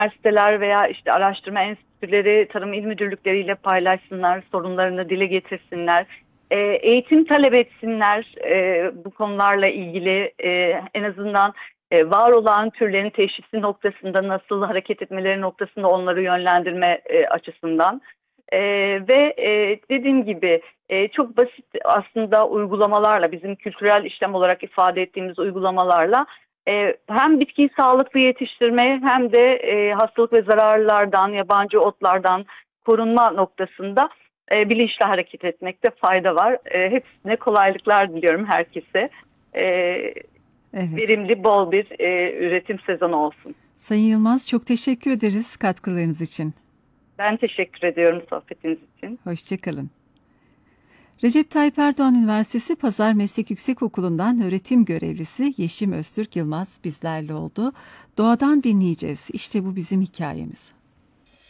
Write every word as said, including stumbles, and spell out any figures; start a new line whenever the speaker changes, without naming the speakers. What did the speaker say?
üniversiteler veya işte araştırma enstitüleri, tarım il müdürlükleriyle paylaşsınlar, sorunlarını dile getirsinler. E, eğitim talep etsinler e, bu konularla ilgili e, en azından e, var olan türlerin teşhisi noktasında nasıl hareket etmeleri noktasında onları yönlendirme e, açısından. E, ve e, dediğim gibi e, çok basit aslında uygulamalarla bizim kültürel işlem olarak ifade ettiğimiz uygulamalarla e, hem bitkiyi sağlıklı yetiştirme hem de e, hastalık ve zararlardan, yabancı otlardan korunma noktasında e, bilinçli hareket etmekte fayda var. E, hepsine kolaylıklar diliyorum herkese. E,
Evet.
Verimli, bol bir e, üretim sezonu olsun.
Sayın Yılmaz, çok teşekkür ederiz katkılarınız için.
Ben teşekkür ediyorum sohbetiniz için.
Hoşçakalın. Recep Tayyip Erdoğan Üniversitesi Pazar Meslek Yüksekokulu'ndan öğretim görevlisi Yeşim Öztürk Yılmaz bizlerle oldu. Doğadan dinleyeceğiz. İşte bu bizim hikayemiz.